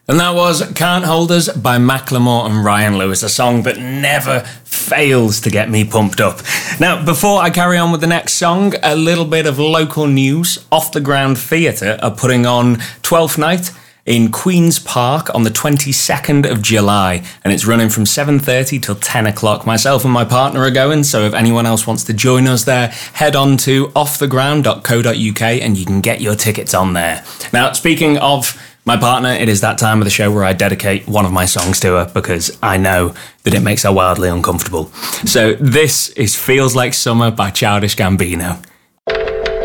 And that was Can't Hold Us by Macklemore and Ryan Lewis, a song that never fails to get me pumped up. Now, before I carry on with the next song, a little bit of local news. Off the Ground Theatre are putting on Twelfth Night in Queen's Park on the 22nd of July, and it's running from 7:30 till 10 o'clock. Myself and my partner are going, so if anyone else wants to join us there, head on to offtheground.co.uk and you can get your tickets on there. Now, speaking of my partner, it is that time of the show where I dedicate one of my songs to her because I know that it makes her wildly uncomfortable. So this is Feels Like Summer by Childish Gambino.